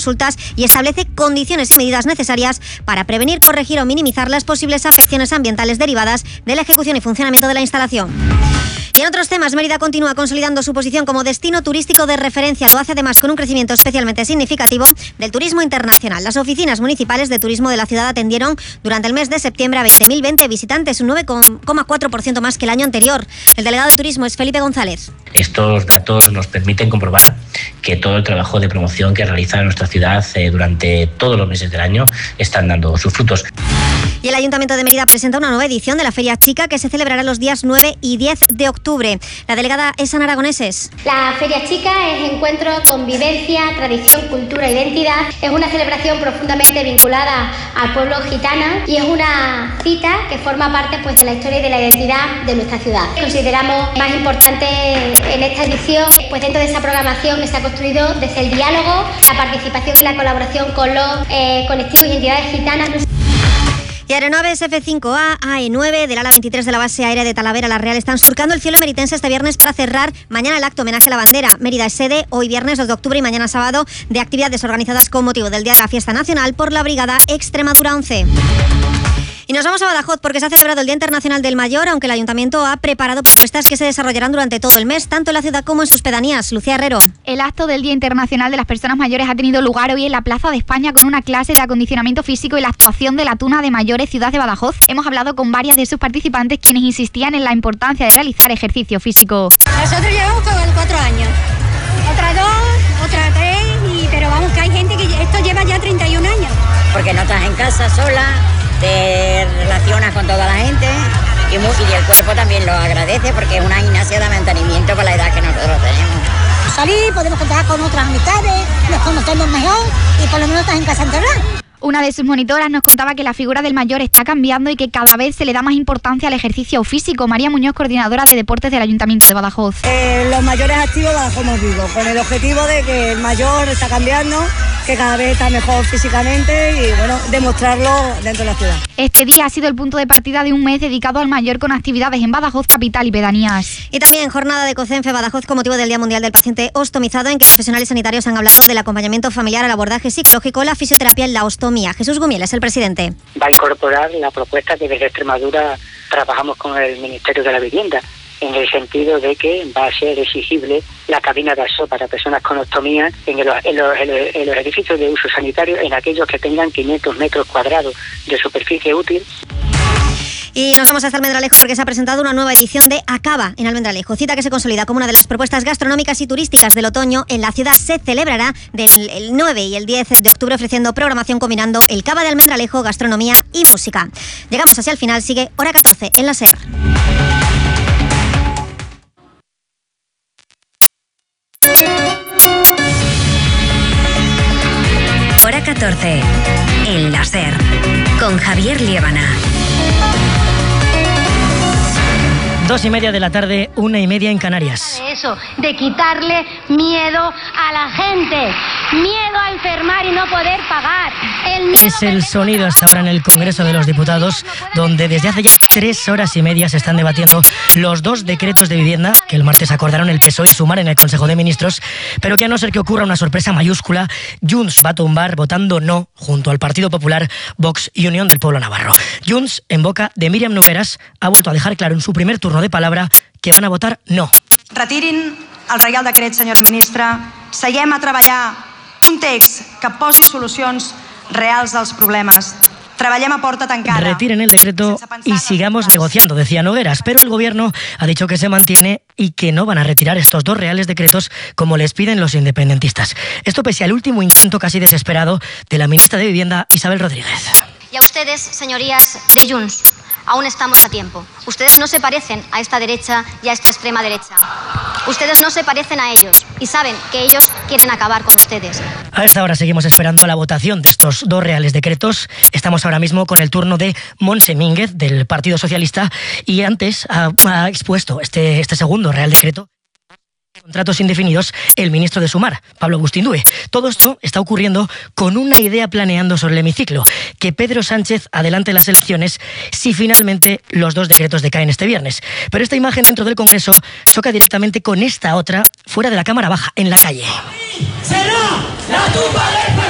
consultas y establece condiciones y medidas necesarias para prevenir, corregir o minimizar las posibles afecciones ambientales derivadas de la ejecución y funcionamiento de la instalación. Y en otros temas, Mérida continúa consolidando su posición como destino turístico de referencia. Lo hace además con un crecimiento especialmente significativo del turismo internacional. Las oficinas municipales de turismo de la ciudad atendieron durante el mes de septiembre a 20.020 visitantes, un 9,4% más que el año anterior. El delegado de turismo es Felipe González. Estos datos nos permiten comprobar que todo el trabajo de promoción que realiza nuestra ciudad durante todos los meses del año están dando sus frutos. Y el Ayuntamiento de Mérida presenta una nueva edición de la Feria Chica que se celebrará los días 9 y 10 de octubre. La delegada es Ana Aragoneses. La Feria Chica es encuentro, convivencia, tradición, cultura, identidad. Es una celebración profundamente vinculada al pueblo gitano y es una cita que forma parte de la historia y de la identidad de nuestra ciudad. Consideramos más importante en esta edición, dentro de esa programación que se ha construido desde el diálogo, la participación y la colaboración con los colectivos y entidades gitanas. Y aeronaves F-5A, AE-9 del ala 23 de la base aérea de Talavera La Real están surcando el cielo meritense este viernes para cerrar mañana el acto homenaje a la bandera. Mérida es sede hoy viernes 2 de octubre y mañana sábado de actividades organizadas con motivo del Día de la Fiesta Nacional por la Brigada Extremadura 11. Y nos vamos a Badajoz porque se ha celebrado el Día Internacional del Mayor, aunque el Ayuntamiento ha preparado propuestas que se desarrollarán durante todo el mes, tanto en la ciudad como en sus pedanías. Lucía Herrero. El acto del Día Internacional de las Personas Mayores ha tenido lugar hoy en la Plaza de España con una clase de acondicionamiento físico y la actuación de la Tuna de Mayores Ciudad de Badajoz. Hemos hablado con varias de sus participantes quienes insistían en la importancia de realizar ejercicio físico. Nosotros llevamos 4 años, otra 2, otra 3, pero vamos que hay gente que esto lleva ya 31 años. Porque no estás en casa sola, te relacionas con toda la gente y el cuerpo también lo agradece porque es una gimnasia de mantenimiento con la edad que nosotros tenemos. Salir, podemos contar con otras amistades, nos conocemos mejor y por lo menos estás en casa enterrada. Una de sus monitoras nos contaba que la figura del mayor está cambiando y que cada vez se le da más importancia al ejercicio físico. María Muñoz, coordinadora de deportes del Ayuntamiento de Badajoz. Los mayores activos Badajoz vivo, con el objetivo de que el mayor está cambiando, que cada vez está mejor físicamente y demostrarlo dentro de la ciudad. Este día ha sido el punto de partida de un mes dedicado al mayor con actividades en Badajoz, capital y pedanías. Y también jornada de COCENFE Badajoz con motivo del Día Mundial del Paciente Ostomizado, en que profesionales sanitarios han hablado del acompañamiento familiar al abordaje psicológico, la fisioterapia y la ostomía. Jesús Gumiel es el presidente. Va a incorporar la propuesta que desde Extremadura trabajamos con el Ministerio de la Vivienda, en el sentido de que va a ser exigible la cabina de aso para personas con ostomía en los edificios de uso sanitario, en aquellos que tengan 500 metros cuadrados de superficie útil. Y nos vamos hasta Almendralejo porque se ha presentado una nueva edición de Acaba en Almendralejo, cita que se consolida como una de las propuestas gastronómicas y turísticas del otoño. En la ciudad se celebrará del 9 y el 10 de octubre ofreciendo programación combinando el Cava de Almendralejo, gastronomía y música. Llegamos hacia el final, sigue Hora 14 en la SER. Hora 14 en la SER con Javier Liébana. 2:30 de la tarde, 1:30 en Canarias. Eso, de quitarle miedo a la gente, miedo a enfermar y no poder pagar. Es el sonido hasta ahora en el Congreso de los Diputados, donde desde hace ya 3 horas y media se están debatiendo los 2 decretos de vivienda que el martes acordaron el PSOE y Sumar en el Consejo de Ministros, pero que a no ser que ocurra una sorpresa mayúscula, Junts va a tumbar votando no junto al Partido Popular, Vox y Unión del Pueblo Navarro. Junts, en boca de Míriam Nogueras, ha vuelto a dejar claro en su primer turno de palabra que van a votar no. Retirin el Reial Decret, senyora ministra. Seguem a treballar un text que posi solucions reals als problemes. Treballem a porta tancada. Retiren el decreto y sigamos negociando, decía Nogueras, pero el gobierno ha dicho que se mantiene y que no van a retirar estos 2 reales decretos como les piden los independentistas. Esto pese al último intento casi desesperado de la ministra de Vivienda, Isabel Rodríguez. Y a ustedes, señorías de Junts, aún estamos a tiempo. Ustedes no se parecen a esta derecha y a esta extrema derecha. Ustedes no se parecen a ellos y saben que ellos quieren acabar con ustedes. A esta hora seguimos esperando la votación de estos 2 reales decretos. Estamos ahora mismo con el turno de Montse Mínguez, del Partido Socialista, y antes ha expuesto este segundo real decreto. Contratos indefinidos, el ministro de Sumar, Pablo Agustín Due. Todo esto está ocurriendo con una idea planeando sobre el hemiciclo, que Pedro Sánchez adelante las elecciones si finalmente los 2 decretos decaen este viernes. Pero esta imagen dentro del Congreso choca directamente con esta otra fuera de la Cámara Baja, en la calle. ¡Será la tumba del